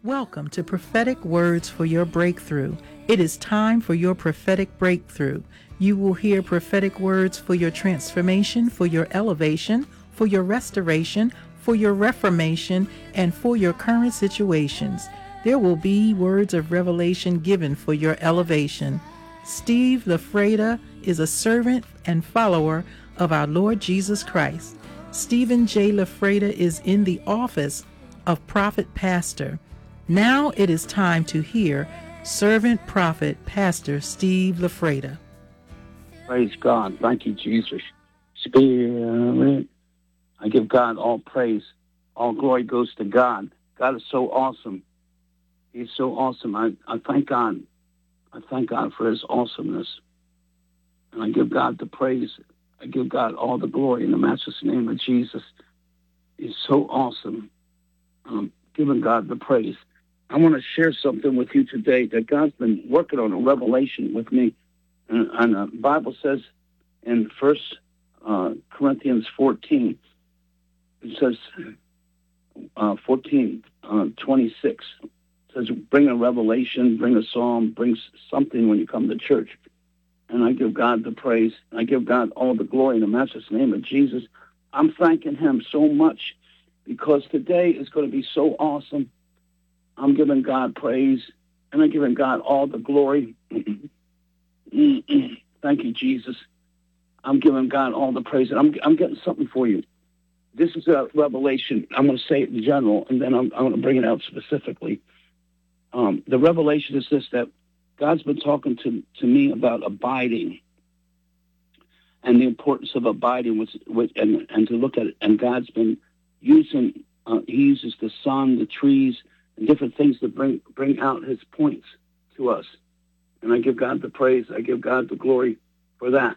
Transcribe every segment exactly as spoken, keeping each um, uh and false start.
Welcome to Prophetic Words for Your Breakthrough. It is time for your prophetic breakthrough. You will hear prophetic words for your transformation, for your elevation, for your restoration, for your reformation, and for your current situations. There will be words of revelation given for your elevation. Steve Lafreda is a servant and follower of our Lord Jesus Christ. Stephen J. Lafreda is in the office of prophet pastor. Now it is time to hear servant prophet Pastor Steve Lafreda. Praise God. Thank you, Jesus. Spirit. I give God all praise. All glory goes to God. God is so awesome. He's so awesome. I, I thank God. I thank God for his awesomeness. And I give God the praise. I give God all the glory in the matchless name of Jesus. He's so awesome. I'm giving God the praise. I want to share something with you today that God's been working on a revelation with me. And, and the Bible says in First uh, Corinthians fourteen, it says uh, fourteen uh, twenty-six. It says, bring a revelation, bring a psalm, bring something when you come to church. And I give God the praise. I give God all the glory in the matchless name of Jesus. I'm thanking him so much because today is going to be so awesome. I'm giving God praise, and I'm giving God all the glory. Thank you, Jesus. I'm giving God all the praise. And I'm, I'm getting something for you. This is a revelation. I'm going to say it in general, and then I'm, I'm going to bring it out specifically. Um, the revelation is this, that God's been talking to, to me about abiding and the importance of abiding with, with, and, and to look at it. And God's been using, uh, he uses the sun, the trees, and different things to bring bring out his points to us. And I give God the praise. I give God the glory for that.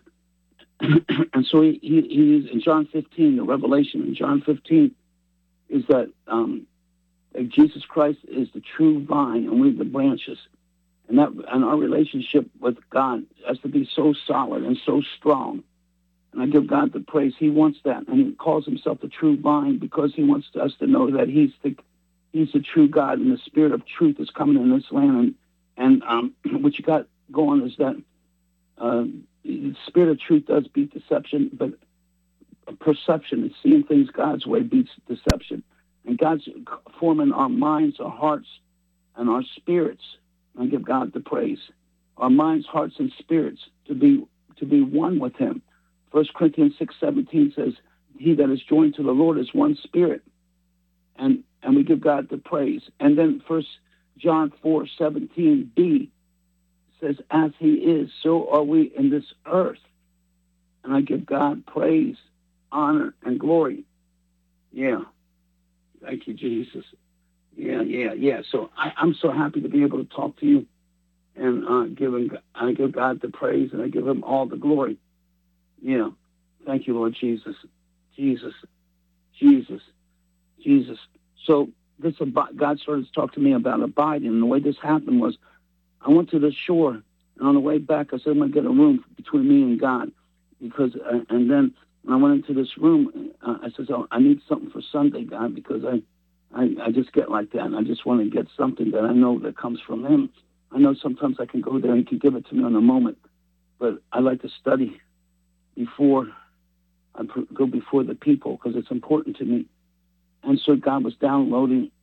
And so he, he, he is in John fifteen, the revelation in John fifteen is that, um, that Jesus Christ is the true vine and we're the branches. And that and our relationship with God has to be so solid and so strong. And I give God the praise. He wants that. And he calls himself the true vine because he wants us to know that he's the He's the true God, and the spirit of truth is coming in this land. And, and um, what you got going is that uh, the spirit of truth does beat deception, but perception and seeing things God's way beats deception. And God's forming our minds, our hearts, and our spirits. I give God the praise. Our minds, hearts, and spirits to be to be one with him. First Corinthians six seventeen says, he that is joined to the Lord is one spirit. And And we give God the praise. And then First John four seventeen b says, as he is, so are we in this earth. And I give God praise, honor, and glory. Yeah. Thank you, Jesus. Yeah, yeah, yeah. So I, I'm so happy to be able to talk to you. And uh, give him, I give God the praise, and I give him all the glory. Yeah. Thank you, Lord Jesus. Jesus. Jesus. Jesus. So this God started to talk to me about abiding. And the way this happened was I went to the shore, and on the way back, I said, I'm going to get a room between me and God. because uh, And then when I went into this room, uh, I said, oh, I need something for Sunday, God, because I, I, I just get like that. And I just want to get something that I know that comes from him. I know sometimes I can go there and he can give it to me in a moment, but I like to study before I go before the people because it's important to me. And so God was downloading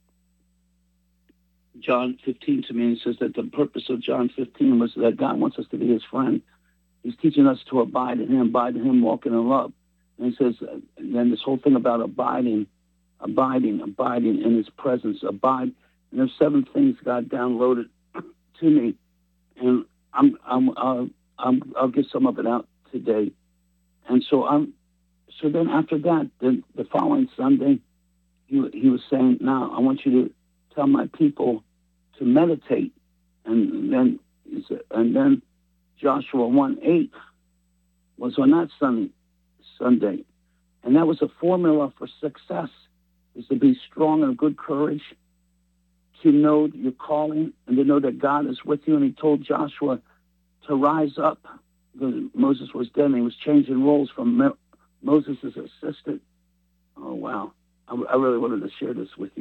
John fifteen to me, and he says that the purpose of John fifteen was that God wants us to be his friend. He's teaching us to abide in him, abide in him, walking in love. And he says, and then this whole thing about abiding, abiding, abiding in his presence, abide. And there's seven things God downloaded to me, and I'm, I'm, uh, I'm, I'll get some of it out today. And so I'm, so then after that, the, the following Sunday, he, he was saying, now I want you to tell my people to meditate. And then, and then Joshua one eight was on that Sunday, Sunday. And that was a formula for success, is to be strong and of good courage, to know your calling, and to know that God is with you. And he told Joshua to rise up, because Moses was dead, and he was changing roles from Mo- Moses' assistant. Oh, wow. I, I really wanted to share this with you.